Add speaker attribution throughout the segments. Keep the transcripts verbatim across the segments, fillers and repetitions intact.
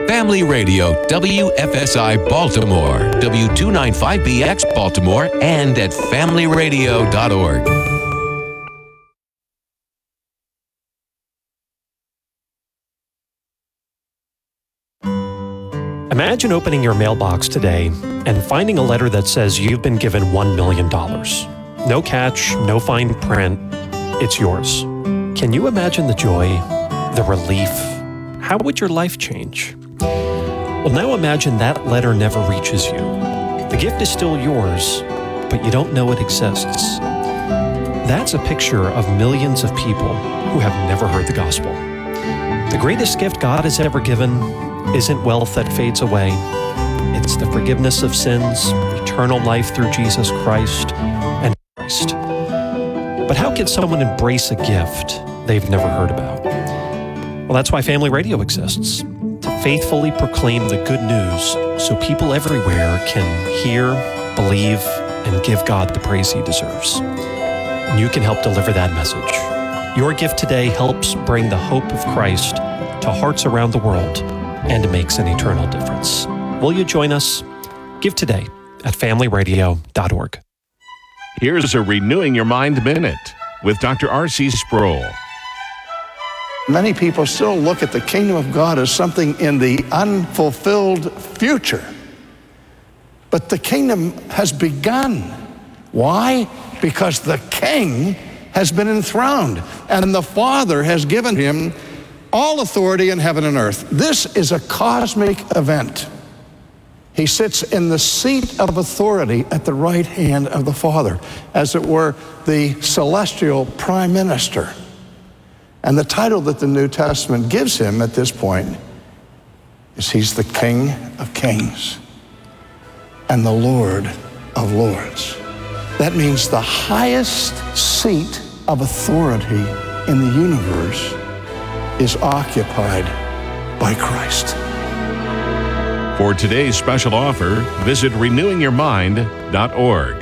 Speaker 1: Family Radio, W F S I Baltimore, W two ninety-five B X Baltimore, and at family radio dot org.
Speaker 2: Imagine opening your mailbox today and finding a letter that says you've been given one million dollars. No catch, no fine print. It's yours. Can you imagine the joy, the relief? How would your life change? Well, now imagine that letter never reaches you. The gift is still yours, but you don't know it exists. That's a picture of millions of people who have never heard the gospel. The greatest gift God has ever given isn't wealth that fades away. It's the forgiveness of sins, eternal life through Jesus Christ, and Christ. But how can someone embrace a gift they've never heard about? Well, that's why Family Radio exists, to faithfully proclaim the good news so people everywhere can hear, believe, and give God the praise He deserves. And you can help deliver that message. Your gift today helps bring the hope of Christ to hearts around the world and makes an eternal difference. Will you join us? Give today at family radio dot org.
Speaker 3: Here's a Renewing Your Mind Minute with Doctor R C Sproul.
Speaker 4: Many people still look at the kingdom of God as something in the unfulfilled future. But the kingdom has begun. Why? Because the king has been enthroned, and the Father has given him all authority in heaven and earth. This is a cosmic event. He sits in the seat of authority at the right hand of the Father, as it were the celestial prime minister. And the title that the New Testament gives him at this point is he's the King of Kings and the Lord of Lords. That means the highest seat of authority in the universe is occupied by Christ.
Speaker 3: For today's special offer, visit renewing your mind dot org.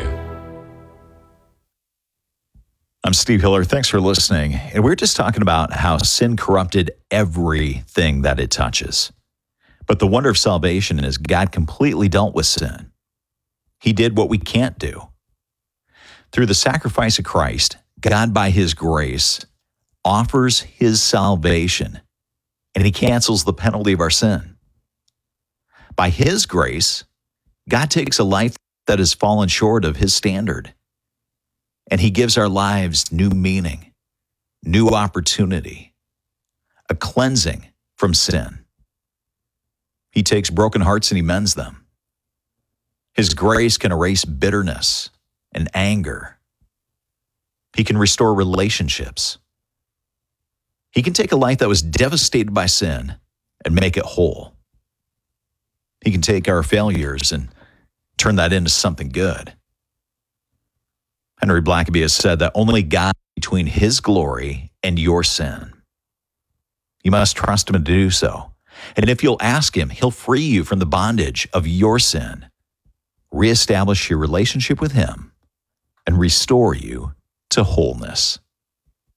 Speaker 5: I'm Steve Hiller. Thanks for listening. And we're just talking about how sin corrupted everything that it touches. But the wonder of salvation is God completely dealt with sin. He did what we can't do. Through the sacrifice of Christ, God, by His grace, offers His salvation, and He cancels the penalty of our sin. By His grace, God takes a life that has fallen short of His standard, and He gives our lives new meaning, new opportunity, a cleansing from sin. He takes broken hearts and He mends them. His grace can erase bitterness and anger. He can restore relationships. He can take a life that was devastated by sin and make it whole. He can take our failures and turn that into something good. Henry Blackaby has said that only God between His glory and your sin. You must trust Him to do so. And if you'll ask Him, He'll free you from the bondage of your sin, reestablish your relationship with Him, and restore you to wholeness.